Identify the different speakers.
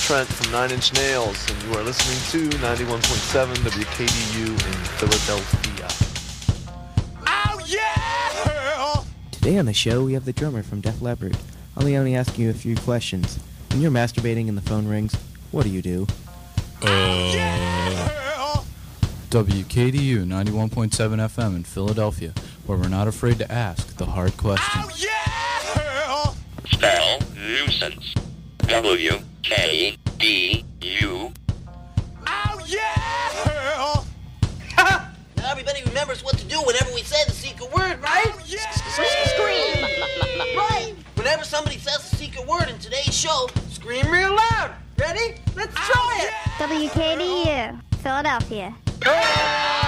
Speaker 1: Trent from Nine Inch Nails, and you are listening to 91.7 WKDU in Philadelphia.
Speaker 2: Oh, yeah!
Speaker 3: Today on the show, we have the drummer from Def Leppard. I'll only ask you a few questions. When you're masturbating and the phone rings, what do you do?
Speaker 4: WKDU 91.7 FM in Philadelphia, where we're not afraid to ask the hard questions.
Speaker 2: Oh, yeah!
Speaker 5: Spell nuisance. W-K-D-U.
Speaker 2: Oh, yeah!
Speaker 6: Now everybody remembers what to do whenever we say the secret word, right?
Speaker 2: Oh, yeah!
Speaker 6: Scream! Right! Whenever somebody says the secret word in today's show, scream real loud. Ready? Let's try it!
Speaker 7: WKDU, Philadelphia.
Speaker 2: Yeah!